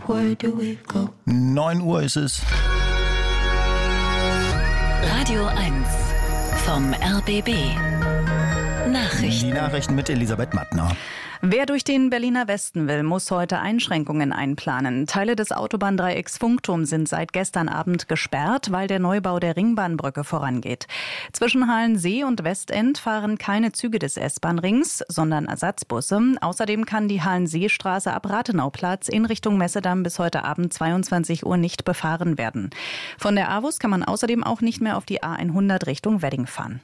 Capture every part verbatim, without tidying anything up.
where do we go? neun Uhr ist es. Radio eins vom R B B. Nachrichten. Die Nachrichten mit Elisabeth Mattner. Wer durch den Berliner Westen will, muss heute Einschränkungen einplanen. Teile des Autobahndreiecks Funkturm sind seit gestern Abend gesperrt, weil der Neubau der Ringbahnbrücke vorangeht. Zwischen Halensee und Westend fahren keine Züge des S-Bahn-Rings, sondern Ersatzbusse. Außerdem kann die Halenseestraße ab Rathenauplatz in Richtung Messedamm bis heute Abend zweiundzwanzig Uhr nicht befahren werden. Von der A W U S kann man außerdem auch nicht mehr auf die A hundert Richtung Wedding fahren.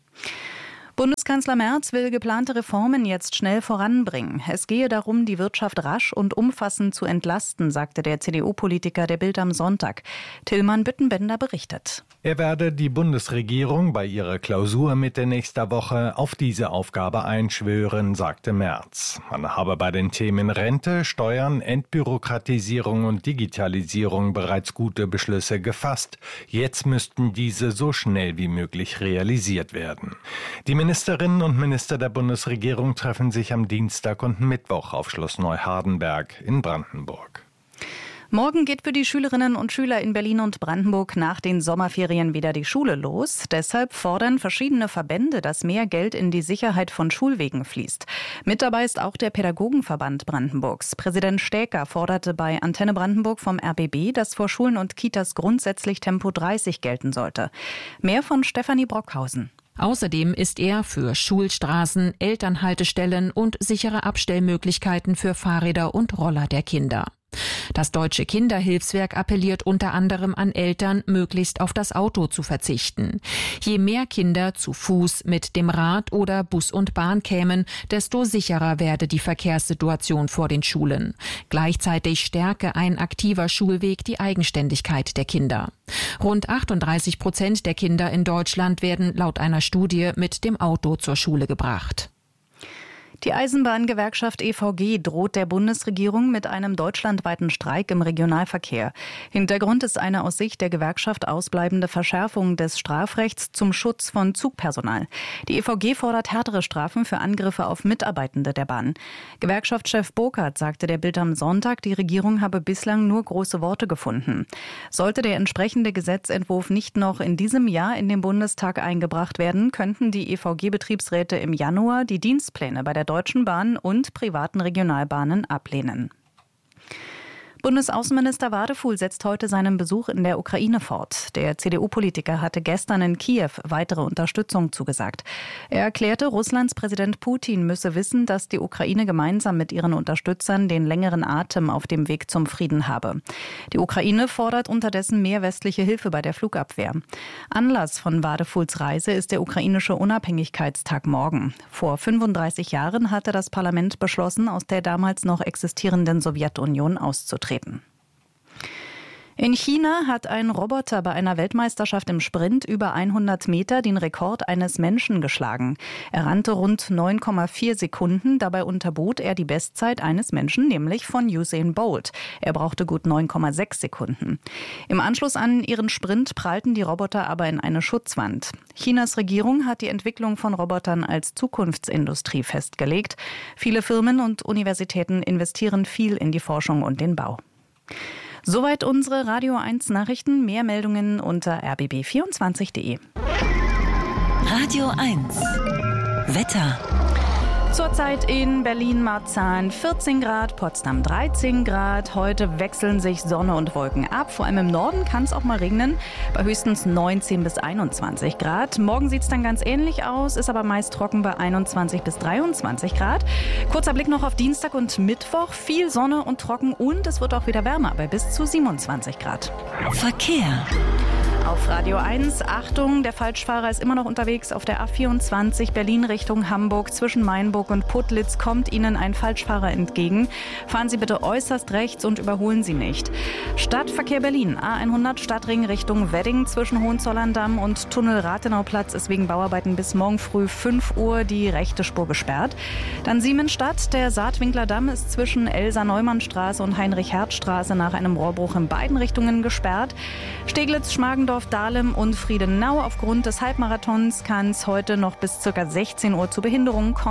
Bundeskanzler Merz will geplante Reformen jetzt schnell voranbringen. Es gehe darum, die Wirtschaft rasch und umfassend zu entlasten, sagte der C D U-Politiker der Bild am Sonntag. Tillmann Büttenbender berichtet. Er werde die Bundesregierung bei ihrer Klausur Mitte nächster Woche auf diese Aufgabe einschwören, sagte Merz. Man habe bei den Themen Rente, Steuern, Entbürokratisierung und Digitalisierung bereits gute Beschlüsse gefasst. Jetzt müssten diese so schnell wie möglich realisiert werden. Die Ministerinnen und Minister der Bundesregierung treffen sich am Dienstag und Mittwoch auf Schloss Neuhardenberg in Brandenburg. Morgen geht für die Schülerinnen und Schüler in Berlin und Brandenburg nach den Sommerferien wieder die Schule los. Deshalb fordern verschiedene Verbände, dass mehr Geld in die Sicherheit von Schulwegen fließt. Mit dabei ist auch der Pädagogenverband Brandenburgs. Präsident Stäker forderte bei Antenne Brandenburg vom R B B, dass vor Schulen und Kitas grundsätzlich Tempo dreißig gelten sollte. Mehr von Stefanie Brockhausen. Außerdem ist er für Schulstraßen, Elternhaltestellen und sichere Abstellmöglichkeiten für Fahrräder und Roller der Kinder. Das Deutsche Kinderhilfswerk appelliert unter anderem an Eltern, möglichst auf das Auto zu verzichten. Je mehr Kinder zu Fuß, mit dem Rad oder Bus und Bahn kämen, desto sicherer werde die Verkehrssituation vor den Schulen. Gleichzeitig stärke ein aktiver Schulweg die Eigenständigkeit der Kinder. Rund achtunddreißig Prozent der Kinder in Deutschland werden laut einer Studie mit dem Auto zur Schule gebracht. Die Eisenbahngewerkschaft E V G droht der Bundesregierung mit einem deutschlandweiten Streik im Regionalverkehr. Hintergrund ist eine aus Sicht der Gewerkschaft ausbleibende Verschärfung des Strafrechts zum Schutz von Zugpersonal. Die E V G fordert härtere Strafen für Angriffe auf Mitarbeitende der Bahn. Gewerkschaftschef Burkhardt sagte der Bild am Sonntag, die Regierung habe bislang nur große Worte gefunden. Sollte der entsprechende Gesetzentwurf nicht noch in diesem Jahr in den Bundestag eingebracht werden, könnten die E V G-Betriebsräte im Januar die Dienstpläne bei der Deutschen Bahn und privaten Regionalbahnen ablehnen. Bundesaußenminister Wadefuhl setzt heute seinen Besuch in der Ukraine fort. Der C D U-Politiker hatte gestern in Kiew weitere Unterstützung zugesagt. Er erklärte, Russlands Präsident Putin müsse wissen, dass die Ukraine gemeinsam mit ihren Unterstützern den längeren Atem auf dem Weg zum Frieden habe. Die Ukraine fordert unterdessen mehr westliche Hilfe bei der Flugabwehr. Anlass von Wadefuhls Reise ist der ukrainische Unabhängigkeitstag morgen. Vor fünfunddreißig Jahren hatte das Parlament beschlossen, aus der damals noch existierenden Sowjetunion auszutreten. In China hat ein Roboter bei einer Weltmeisterschaft im Sprint über hundert Meter den Rekord eines Menschen geschlagen. Er rannte rund neun Komma vier Sekunden, dabei unterbot er die Bestzeit eines Menschen, nämlich von Usain Bolt. Er brauchte gut neun Komma sechs Sekunden. Im Anschluss an ihren Sprint prallten die Roboter aber in eine Schutzwand. Chinas Regierung hat die Entwicklung von Robotern als Zukunftsindustrie festgelegt. Viele Firmen und Universitäten investieren viel in die Forschung und den Bau. Soweit unsere Radio eins Nachrichten. Mehr Meldungen unter r b b vierundzwanzig punkt d e. Radio eins Wetter. Zurzeit in Berlin-Marzahn vierzehn Grad, Potsdam dreizehn Grad. Heute wechseln sich Sonne und Wolken ab. Vor allem im Norden kann es auch mal regnen, bei höchstens neunzehn bis einundzwanzig Grad. Morgen sieht es dann ganz ähnlich aus, ist aber meist trocken bei einundzwanzig bis dreiundzwanzig Grad. Kurzer Blick noch auf Dienstag und Mittwoch. Viel Sonne und trocken und es wird auch wieder wärmer bei bis zu siebenundzwanzig Grad. Verkehr. Auf Radio eins, Achtung, der Falschfahrer ist immer noch unterwegs auf der A vierundzwanzig Berlin Richtung Hamburg. Zwischen Mainburg und Putlitz kommt Ihnen ein Falschfahrer entgegen. Fahren Sie bitte äußerst rechts und überholen Sie nicht. Stadtverkehr Berlin, A hundert Stadtring Richtung Wedding zwischen Hohenzollern-Damm und Tunnel Rathenauplatz ist wegen Bauarbeiten bis morgen früh fünf Uhr die rechte Spur gesperrt. Dann Siemensstadt, der Saatwinkler Damm ist zwischen Elsa-Neumann-Straße und Heinrich-Hertz-Straße nach einem Rohrbruch in beiden Richtungen gesperrt. Steglitz-Schmargendorf, Dahlem und Friedenau. Aufgrund des Halbmarathons kann es heute noch bis ca. sechzehn Uhr zu Behinderungen kommen. Die Lauf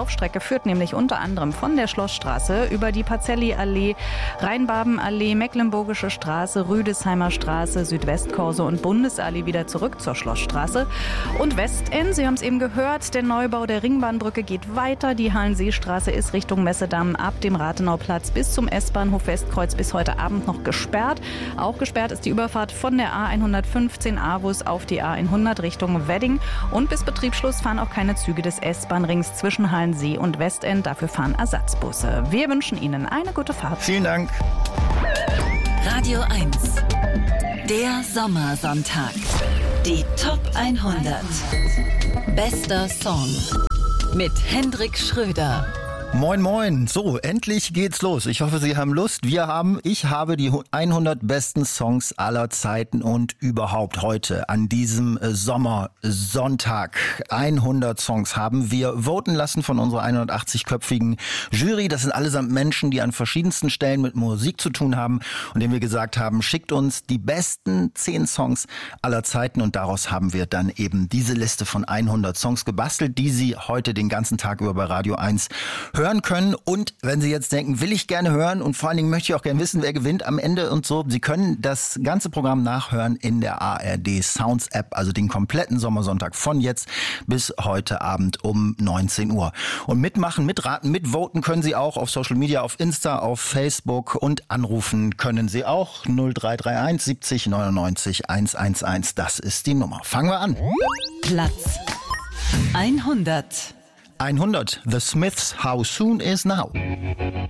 Laufstrecke führt nämlich unter anderem von der Schlossstraße über die Pacelli-Allee, Rheinbabenallee, Mecklenburgische Straße, Rüdesheimer Straße, Südwestkorso und Bundesallee wieder zurück zur Schlossstraße. Und Westend, Sie haben es eben gehört, der Neubau der Ringbahnbrücke geht weiter. Die Hallenseestraße ist Richtung Messedamm ab dem Rathenauplatz bis zum S-Bahnhof Westkreuz bis heute Abend noch gesperrt. Auch gesperrt ist die Überfahrt von der A hundertfünfzehn Avus auf die A hundert Richtung Wedding. Und bis Betriebsschluss fahren auch keine Züge des S-Bahn-Rings zwischen Hallensee und Westend. Dafür fahren Ersatzbusse. Wir wünschen Ihnen eine gute Fahrt. Vielen Dank. Radio eins. Der Sommersonntag. Die Top hundert. Bester Song. Mit Hendrik Schröder. Moin, moin. So, endlich geht's los. Ich hoffe, Sie haben Lust. Wir haben, ich habe die hundert besten Songs aller Zeiten und überhaupt heute an diesem Sommersonntag. hundert Songs haben wir voten lassen von unserer hundertachtzig-köpfigen Jury. Das sind allesamt Menschen, die an verschiedensten Stellen mit Musik zu tun haben und denen wir gesagt haben, schickt uns die besten zehn Songs aller Zeiten und daraus haben wir dann eben diese Liste von hundert Songs gebastelt, die Sie heute den ganzen Tag über bei Radio eins hören können. Und wenn Sie jetzt denken, will ich gerne hören und vor allen Dingen möchte ich auch gerne wissen, wer gewinnt am Ende und so, Sie können das ganze Programm nachhören in der A R D Sounds App, also den kompletten Sommersonntag von jetzt bis heute Abend um neunzehn Uhr. Und mitmachen, mitraten, mitvoten können Sie auch auf Social Media, auf Insta, auf Facebook und anrufen können Sie auch null drei drei eins siebzig neunundneunzig hundertelf. Das ist die Nummer. Fangen wir an. Platz hundert. hundert. The Smiths, How Soon Is Now.